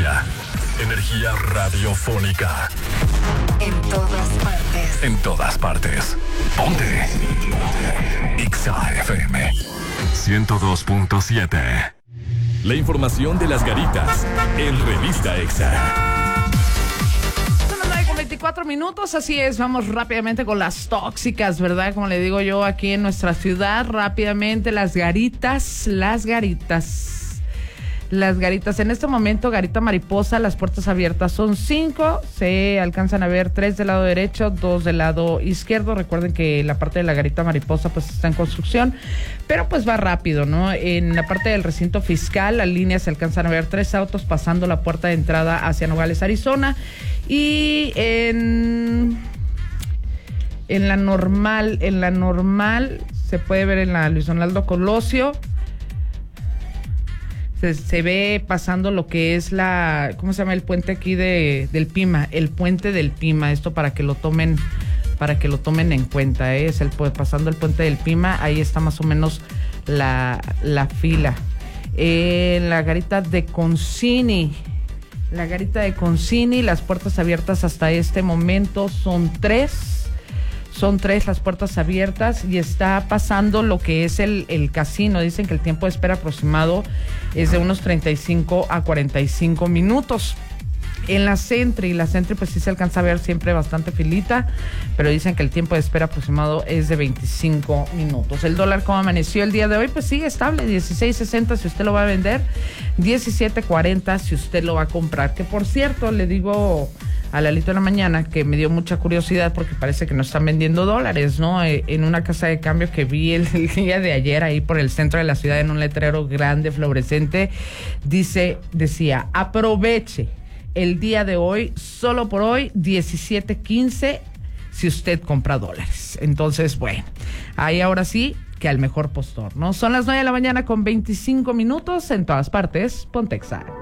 energía. Energía radiofónica. En todas partes. En todas partes. Ponte. Exa FM 102.7. La información de las garitas en Revista Exa. Son las 9:24 minutos, así es, vamos rápidamente con las tóxicas, ¿verdad? Como le digo yo aquí en nuestra ciudad, rápidamente las garitas. En este momento, Garita Mariposa, las puertas abiertas son 5, se alcanzan a ver 3 del lado derecho, 2 del lado izquierdo. Recuerden que la parte de la Garita Mariposa pues está en construcción, pero pues va rápido, ¿no? En la parte del recinto fiscal, las líneas se alcanzan a ver 3 autos pasando la puerta de entrada hacia Nogales, Arizona. Y en la normal se puede ver en la Luis Donaldo Colosio. Se ve pasando lo que es ¿cómo se llama el puente aquí del Pima? El puente del Pima, esto para que lo tomen en cuenta, ¿eh? Pasando el puente del Pima, ahí está más o menos la fila. La garita de Concini, las puertas abiertas hasta este momento son 3. Son 3 las puertas abiertas y está pasando lo que es el casino. Dicen que el tiempo de espera aproximado es de unos 35 a 45 minutos. En la Sentry pues sí se alcanza a ver siempre bastante filita, pero dicen que el tiempo de espera aproximado es de 25 minutos. El dólar, ¿cómo amaneció el día de hoy? Pues sigue estable, 16.60 si usted lo va a vender, 17.40 si usted lo va a comprar. Que por cierto, le digo a Lalito en la mañana que me dio mucha curiosidad porque parece que no están vendiendo dólares, ¿no? En una casa de cambio que vi el día de ayer ahí por el centro de la ciudad en un letrero grande, fluorescente, decía, aproveche el día de hoy, solo por hoy, 17.15 si usted compra dólares. Entonces, bueno, ahí ahora sí que al mejor postor, ¿no? Son las 9 de la mañana con 25 minutos en todas partes. Ponte Exa.